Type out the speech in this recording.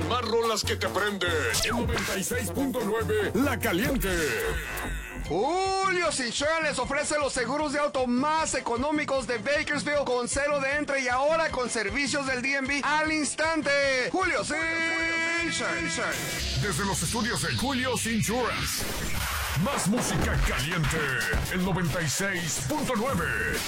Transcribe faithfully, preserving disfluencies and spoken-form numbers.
más rolas que te prenden. En noventa y seis punto nueve, La Caliente. Julio's Insurance les ofrece los seguros de auto más económicos de Bakersfield con cero de entre y ahora con servicios del D M V al instante. Julio's Insurance. Desde los estudios de Julio's Insurance. Más música caliente. El noventa y seis punto nueve.